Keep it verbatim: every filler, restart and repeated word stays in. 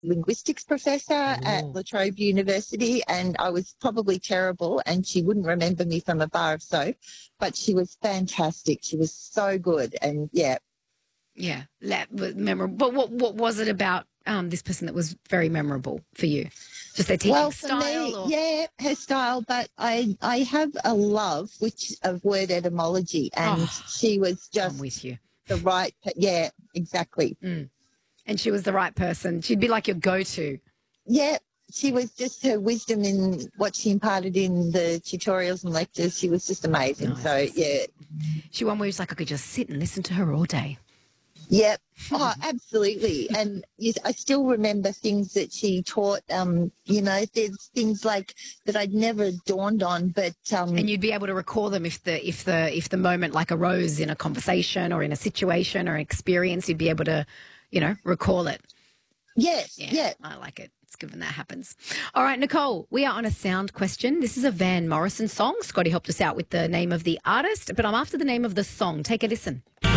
linguistics professor at Ooh. La Trobe University, and I was probably terrible, and she wouldn't remember me from a bar of soap, but she was fantastic. She was so good, and yeah. Yeah, that was memorable. But what what was it about um, this person that was very memorable for you? Just their teaching Well, for style, me, or yeah, her style, but I I have a love which of word etymology, and oh, she was I'm with just you. the right, pe- yeah, exactly. Mm. And she was the right person. She'd be like your go-to. Yeah, she was just her wisdom in what she imparted in the tutorials and lectures. She was just amazing. Nice. So, yeah, She one where it's like I could just sit and listen to her all day. yep. Oh, absolutely. And yes, I still remember things that she taught. Um, you know, there's things like that I'd never dawned on, but um, And you'd be able to recall them if the if the if the moment like arose in a conversation or in a situation or experience, you'd be able to, you know, recall it. yes, Yeah, yeah. I like it. It's good when that happens. All right, Nicole, we are on a sound question. This is a Van Morrison song. Scotty helped us out with the name of the artist, but I'm after the name of the song. Take a listen.